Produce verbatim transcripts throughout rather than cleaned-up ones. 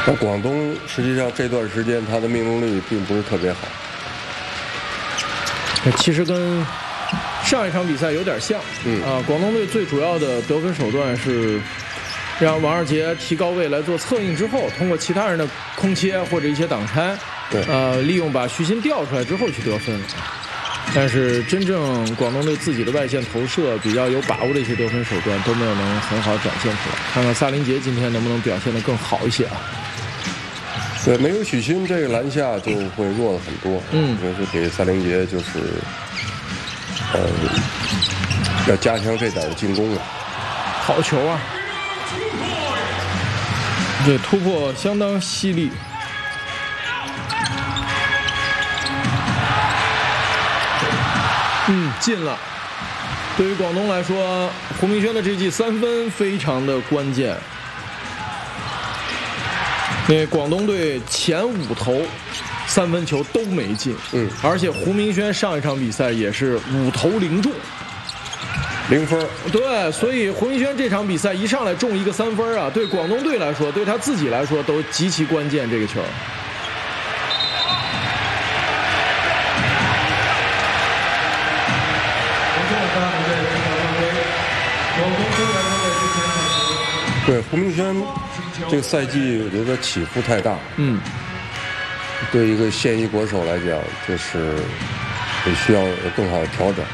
那广东实际上这段时间他的命中率并不是特别好。 其实跟上一场比赛有点像， 嗯啊，广东队最主要的得分手段是让王二杰提高位来做策应之后，通过其他人的空切或者一些挡拆， 对， 呃，利用把徐新调出来之后去得分。但是真正广东队自己的外线投射比较有把握的一些得分手段都没有能很好展现出来。看看萨林杰今天能不能表现得更好一些啊？ 对，没有许昕这个篮下就会弱了很多。 嗯， 也是给萨林杰就是，呃，要加强这点的进攻了。 好球啊！这突破相当犀利。嗯，进了。对于广东来说，胡明轩的这记三分非常的关键。因为广东队前五投三分球都没进， 嗯， 而且胡明轩上一场比赛也是五投零中， 零分。 对，所以胡明轩这场比赛一上来中一个三分啊，对广东队来说，对他自己来说都极其关键。这个球。 对，胡明轩这个赛季我觉得起伏太大。 嗯， 对一个现役国手来讲，就是也需要有更好的调整。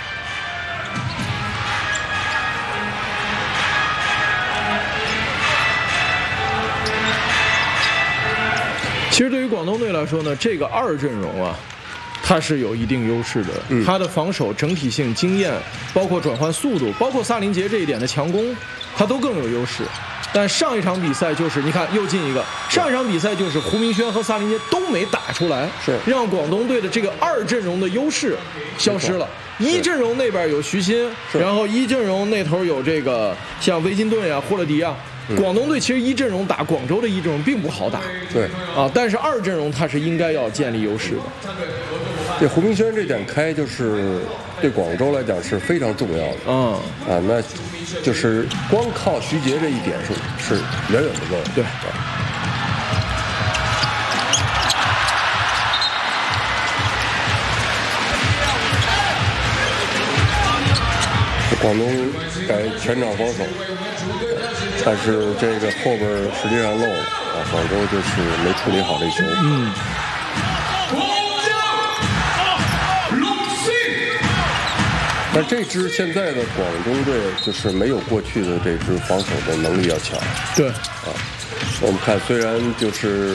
其实对于广东队来说呢，这个二阵容啊，它是有一定优势的。 嗯， 他的防守整体性、经验，包括转换速度，包括萨林杰这一点的强攻，他都更有优势。但上一场比赛就是你看又进一个，上一场比赛就是胡明轩和萨林杰都没打出来， 是让广东队的这个二阵容的优势消失了。一阵容那边有徐新，然后一阵容那头有这个像维金顿呀、霍勒迪啊。广东队其实一阵容打广州的一阵容并不好打， 对啊，但是二阵容他是应该要建立优势的。 对胡明轩这点开，就是对广州来讲是非常重要的。 嗯啊，那就是光靠徐杰这一点是是远远不够。 对。 广东改全场防守，但是这个后边实际上漏了啊，广州就是没处理好这球。 嗯。 但这支现在的广东队就是没有过去的这支防守的能力要强。 对啊，我们看虽然就是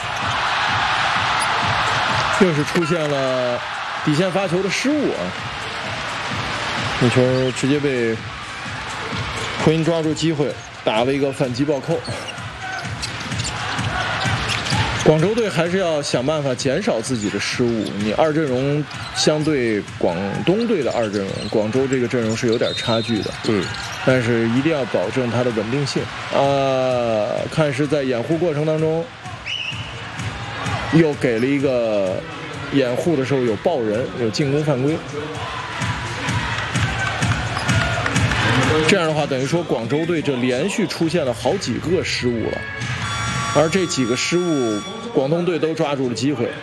又是出现了底线发球的失误啊。那球直接被奎因抓住机会，打了一个反击暴扣。广州队还是要想办法减少自己的失误。你二阵容相对广东队的二阵容，广州这个阵容是有点差距的。 嗯， 但是一定要保证它的稳定性。啊，看是在掩护过程当中，又给了一个掩护的时候有抱人，有进攻犯规。这样的话，等于说广州队这连续出现了好几个失误了，而这几个失误，广东队都抓住了机会。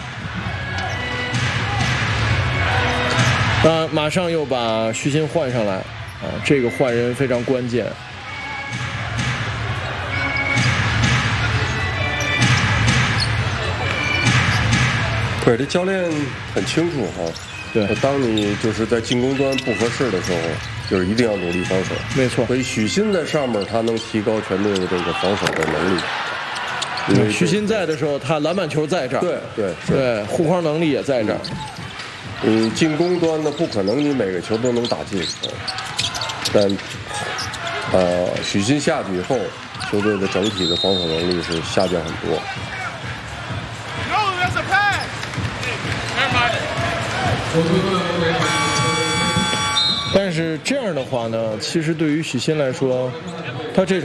啊，马上又把徐新换上来，啊，这个换人非常关键。 对，这教练很清楚哈。 对， 当你就是在进攻端不合适的时候，就是一定要努力防守。 没错。 所以许昕在上面，他能提高全队的这个防守的能力。因为许昕在的时候，他篮板球在这儿， 对对对，护框能力也在这儿。 你进攻端的不可能你每个球都能打进，但呃，许昕下去以后，球队的整体的防守能力是下降很多。 但是这样的话呢，其实对于许昕来说，他这种